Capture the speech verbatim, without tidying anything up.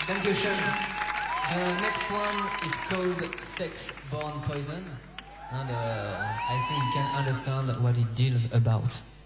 Dankeschön. The next one is called Sex Born Poison, and uh, I think you can understand what it deals about.